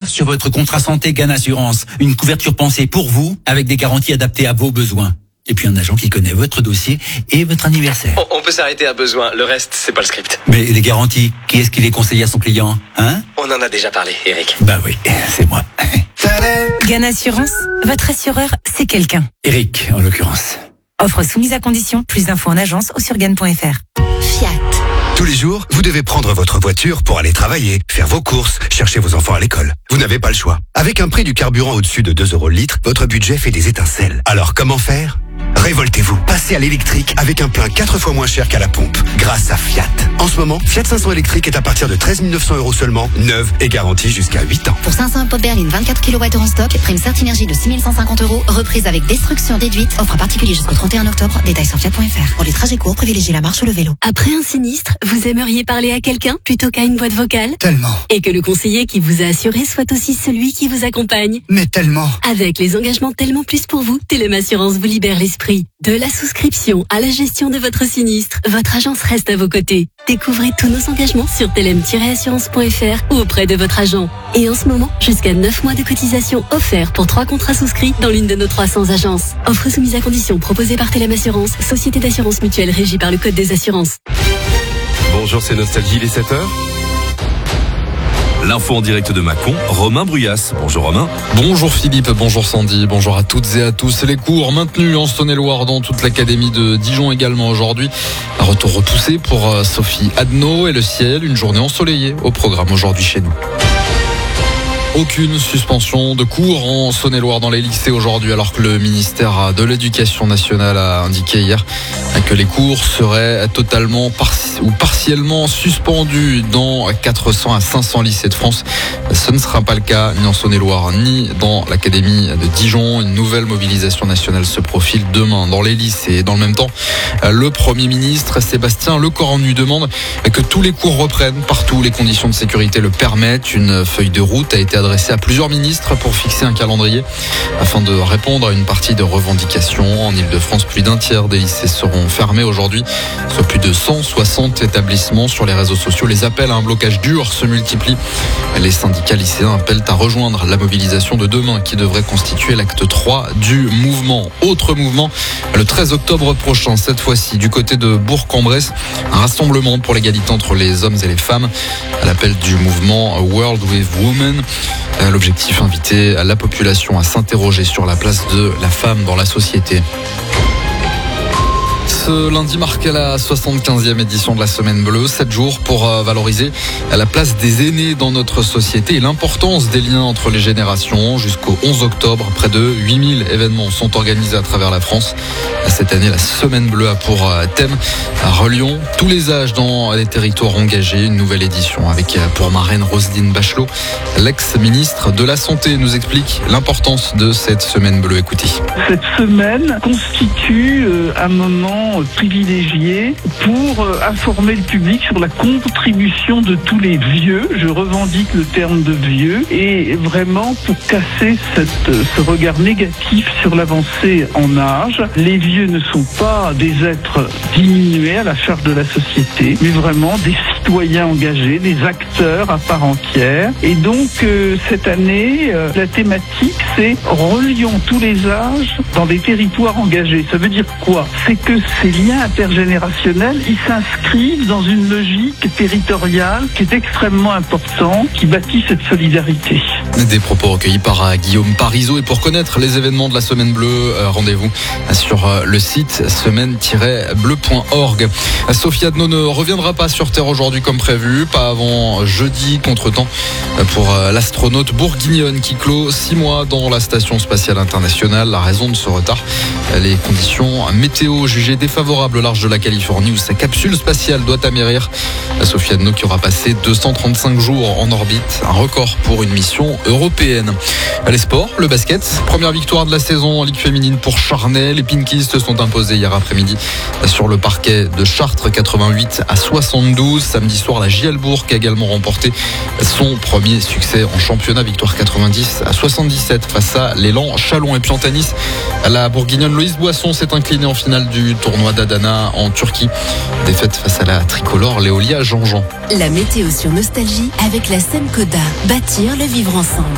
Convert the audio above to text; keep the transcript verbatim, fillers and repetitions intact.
sur votre contrat santé Gan Assurance. Une couverture pensée pour vous, avec des garanties adaptées à vos besoins. Et puis un agent qui connaît votre dossier et votre anniversaire. On, on peut s'arrêter à besoin, le reste, c'est pas le script. Mais les garanties, qui est-ce qui les conseille à son client, hein? On en a déjà parlé, Eric. Bah oui, c'est moi. Gan Assurance, votre assureur, c'est quelqu'un. Eric, en l'occurrence. Offre soumise à condition, plus d'infos en agence ou sur gan point f r. Fiat. Tous les jours, vous devez prendre votre voiture pour aller travailler, faire vos courses, chercher vos enfants à l'école. Vous n'avez pas le choix. Avec un prix du carburant au-dessus de deux euros le litre, votre budget fait des étincelles. Alors comment faire ? Révoltez-vous. Passez à l'électrique avec un plein quatre fois moins cher qu'à la pompe. Grâce à Fiat. En ce moment, Fiat cinq cents électrique est à partir de treize mille neuf cents euros seulement, neuve et garantie jusqu'à huit ans. Pour cinq cents pots de berline vingt-quatre kilowattheures en stock, prime Certinergie de six mille cent cinquante euros, reprise avec destruction déduite, offre particulier jusqu'au trente et un octobre, détails sur fiat point f r. Pour les trajets courts, privilégiez la marche ou le vélo. Après un sinistre, vous aimeriez parler à quelqu'un plutôt qu'à une boîte vocale ? Tellement. Et que le conseiller qui vous a assuré soit aussi celui qui vous accompagne ? Mais tellement. Avec les engagements Tellement Plus pour vous, Telem Assurance vous libère l'esprit. De la souscription à la gestion de votre sinistre, votre agence reste à vos côtés. Découvrez tous nos engagements sur telem tiret assurance point f r ou auprès de votre agent. Et en ce moment, jusqu'à neuf mois de cotisation offerts pour trois contrats souscrits dans l'une de nos trois cents agences. Offre soumise à condition proposée par Telem Assurance, société d'assurance mutuelle régie par le Code des assurances. Bonjour, c'est Nostalgie, il est sept heures. L'info en direct de Mâcon, Romain Bruyas. Bonjour Romain. Bonjour Philippe, bonjour Sandy, bonjour à toutes et à tous. Les cours maintenus en Saône-et-Loire dans toute l'académie de Dijon également aujourd'hui. Un retour repoussé pour Sophie Adno et le ciel, une journée ensoleillée au programme aujourd'hui chez nous. Aucune suspension de cours en Saône-et-Loire dans les lycées aujourd'hui, alors que le ministère de l'Éducation nationale a indiqué hier que les cours seraient totalement par- ou partiellement suspendus dans quatre cents à cinq cents lycées de France. Ce ne sera pas le cas ni en Saône-et-Loire ni dans l'académie de Dijon. Une nouvelle mobilisation nationale se profile demain dans les lycées. Dans le même temps, le Premier ministre Sébastien Lecornu demande que tous les cours reprennent partout. Les conditions de sécurité le permettent. Une feuille de route a été adressé à plusieurs ministres pour fixer un calendrier afin de répondre à une partie de revendications. En Ile-de-France, plus d'un tiers des lycées seront fermés aujourd'hui, soit plus de cent soixante établissements. Sur les réseaux sociaux, les appels à un blocage dur se multiplient. Les syndicats lycéens appellent à rejoindre la mobilisation de demain qui devrait constituer l'acte trois du mouvement. Autre mouvement, le treize octobre prochain, cette fois-ci du côté de Bourg-en-Bresse, un rassemblement pour l'égalité entre les hommes et les femmes à l'appel du mouvement World with Women. L'objectif, inviter la population à s'interroger sur la place de la femme dans la société. Ce lundi marque la soixante-quinzième édition de la Semaine Bleue, sept jours pour valoriser la place des aînés dans notre société et l'importance des liens entre les générations. Jusqu'au onze octobre, près de huit mille événements sont organisés à travers la France. Cette année, la Semaine Bleue a pour thème relions tous les âges dans les territoires engagés. Une nouvelle édition avec pour marraine Roselyne Bachelot, l'ex-ministre de la Santé, nous explique l'importance de cette Semaine Bleue. Écoutez. Cette semaine constitue un moment privilégié pour informer le public sur la contribution de tous les vieux. Je revendique le terme de vieux et vraiment pour casser cette, ce regard négatif sur l'avancée en âge. Les vieux ne sont pas des êtres diminués à la charge de la société, mais vraiment des citoyens engagés, des acteurs à part entière. Et donc euh, cette année, euh, la thématique c'est relions tous les âges dans des territoires engagés. Ça veut dire quoi ? C'est que ces liens intergénérationnels, ils s'inscrivent dans une logique territoriale qui est extrêmement importante, qui bâtit cette solidarité. Des propos recueillis par Guillaume Parisot. Et pour connaître les événements de la Semaine Bleue, rendez-vous sur le site semaine tiret bleu point org. Sophie Adno ne reviendra pas sur Terre aujourd'hui comme prévu, pas avant jeudi, contretemps pour l'astronaute bourguignonne qui clôt six mois dans la Station Spatiale Internationale. La raison de ce retard, les conditions météo jugées défavorables au large de la Californie où sa capsule spatiale doit atterrir. Sophie Adno qui aura passé deux cent trente-cinq jours en orbite, un record pour une mission européenne. Les sports, le basket, première victoire de la saison en Ligue féminine pour Charnay. Les Pinkies se sont imposés hier après-midi sur le parquet de Chartres, quatre-vingt-huit à soixante-douze. Samedi soir, la Gielbourg a également remporté son premier succès en championnat, victoire quatre-vingt-dix à soixante-dix-sept face à l'élan Chalon. Et puis en tennis, la bourguignonne Loïse Boisson s'est inclinée en finale du tournoi d'Adana en Turquie. Défaite face à la tricolore Léolia Jean-Jean. La météo sur Nostalgie avec la Semcoda. Bâtir le vivre ensemble.